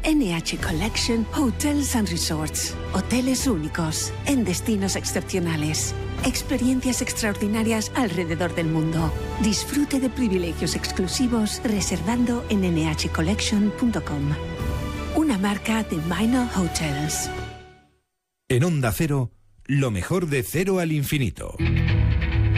NH Collection Hotels and Resorts. Hoteles únicos, en destinos excepcionales. Experiencias extraordinarias alrededor del mundo. Disfrute de privilegios exclusivos reservando en nhcollection.com. Una marca de Minor Hotels. En Onda Cero, lo mejor de Cero al Infinito.